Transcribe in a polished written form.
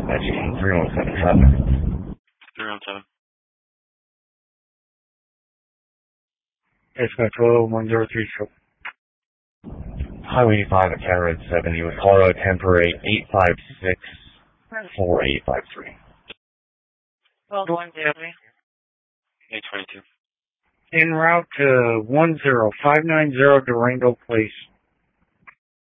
That's 3117 traffic. 317. Dispatch 103. Highway 5 at Carrot 70 with Colorado Temporary 856-4853. Well, 103. 822. En route to 10590 Durango Place.